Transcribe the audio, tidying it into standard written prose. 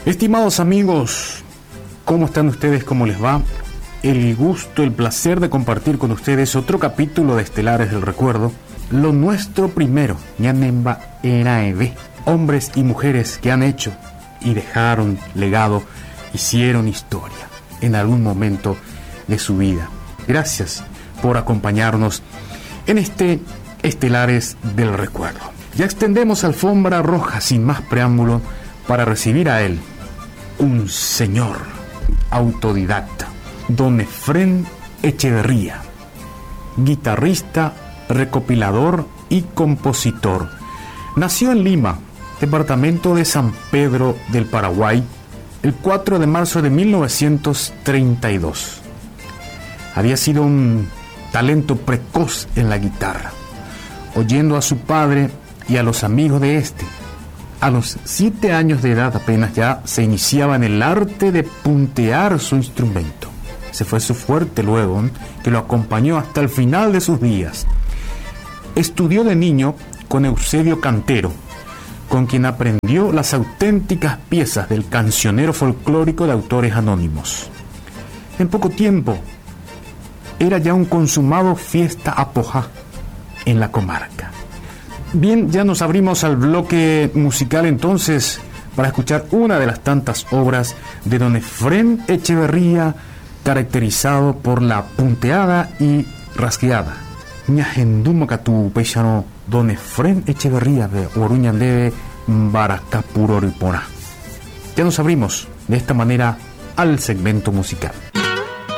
Estimados amigos, ¿cómo están ustedes? ¿Cómo les va? El gusto, el placer de compartir con ustedes otro capítulo de Estelares del Recuerdo. Lo nuestro primero, Ñanemba Eraeve. Hombres y mujeres que han hecho y dejaron legado, hicieron historia en algún momento de su vida. Gracias por acompañarnos en este Estelares del Recuerdo. Ya extendemos alfombra roja sin más preámbulo para recibir a él, un señor autodidacta, don Efrén Echeverría, guitarrista, recopilador y compositor. Nació en Lima, departamento de San Pedro del Paraguay, el 4 de marzo de 1932. Había sido un talento precoz en la guitarra, oyendo a su padre y a los amigos de este. A los 7 años de edad apenas ya se iniciaba en el arte de puntear su instrumento. Ese fue su fuerte luego, que lo acompañó hasta el final de sus días. Estudió de niño con Eusebio Cantero, con quien aprendió las auténticas piezas del cancionero folclórico de autores anónimos. En poco tiempo era ya un consumado fiesta apojá en la comarca. Bien, ya nos abrimos al bloque musical entonces para escuchar una de las tantas obras de don Efrén Echeverría, caracterizado por la punteada y rasgueada. Ñajendumakatu pechano don Efrén Echeverría de Oruñandebe Baracapuroripora. Ya nos abrimos de esta manera al segmento musical.